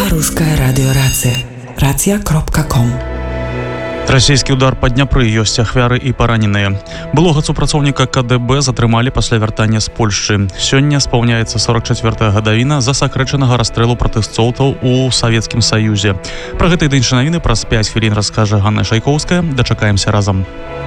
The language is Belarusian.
Беларуская радыёрацыя. Рацыя.ком. Расійскі ўдар па Дняпры, ёсць ахвяры і параненыя. Былога супрацоўніка КДБ затрымалі пасля вяртання з Польшчы. Сёння спаўняецца 44-я гадавіна засакрэчанага расстрэлу пратэстоўцаў у Савецкім Саюзе. Пра гэта і іншыя навіны праз 5 хвілін раскажа Ганна Шайкоўская. Дачакаемся разам.